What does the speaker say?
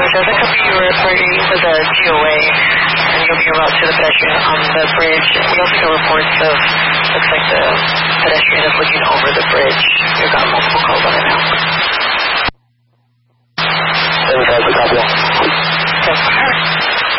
does it cover you reporting to the GOA, and you'll be en route to the pedestrian on the bridge. We also get reports of, looks like the pedestrian is looking over the bridge. We've got multiple calls on it now.